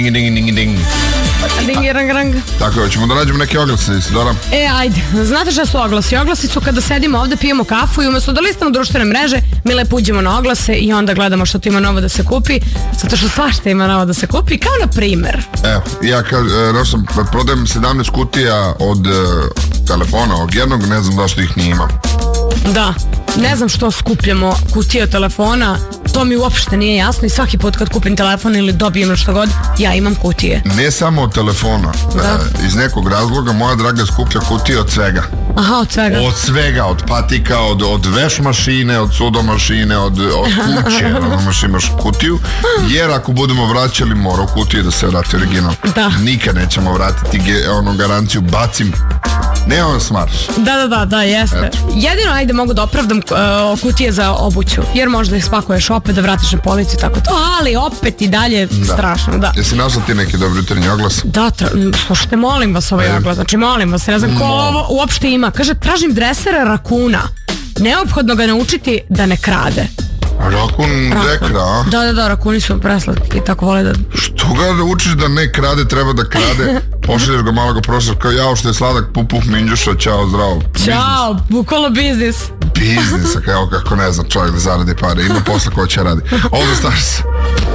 Ding, ding, ding, ding. Ding, rang, rang. Tako je, ćemo da nađemo neke oglase, Isidora. Ajde, znate šta su oglasi? Oglasi su kada sedimo ovde, pijemo kafu i umjesto da listamo društvene mreže, mi lepo uđemo na oglase i onda gledamo što tu ima novo da se kupi, zato što svašta ima novo da se kupi, kao na primer. Evo, ja prodajem 17 kutija od telefona ovog jednog, ne znam zašto ih nije imam. Da, ne znam što skupljamo kutije telefona, to mi uopšte nije jasno i svaki put kad kupim telefon ili dobijem što god, ja imam kutije. Ne samo od telefona, iz nekog razloga moja draga skuplja kutije od svega. Aha, od svega? Od svega, od patika, od veš mašine, od sudomašine, od kuće, imaš kutiju, jer ako budemo vraćali mora u kutiju da se vrati original. Da. Nikad nećemo vratiti garanciju, bacim. Ne on smarš. Da, jeste. Eto. Jedino, ajde, mogu da opravdam kutije za obuću, jer možda ih spakuješ opet, da vratiš na policu i tako to, ali opet i dalje strašno, da. Jesi našla ti neki dobri jutarnji oglas? Da, slušajte, molim vas ovaj oglas, znači molim vas, ne znam ko ovo uopšte ima. Kaže, tražim dresera rakuna, neophodno ga naučiti da ne krade. Rakun dekra, a? Da, rakuni su preslatki i tako vole da... Što ga učiš da ne krade, treba da krade, pošalješ ga, malo ga prošaš kao jao što je sladak, pup, minđuša, čao, zdravo. Ćao, bukvalno biznis. Biznis, kako ne znam, čovjek da zaradi pare, ima posla ko će radi. Ovdje staš se.